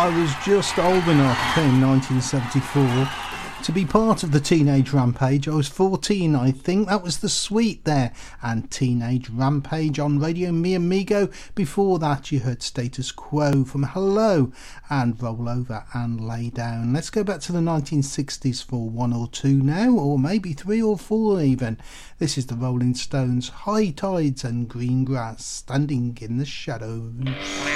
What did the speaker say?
I was just old enough in 1974 to be part of the Teenage Rampage. I was 14, I think. That was The Sweet there, and Teenage Rampage on Radio Mi Amigo. Before that, you heard Status Quo from Hello and Roll Over and Lay Down. Let's go back to the 1960s for one or two now, or maybe three or four even. This is the Rolling Stones, High Tides and Green Grass, Standing in the Shadows.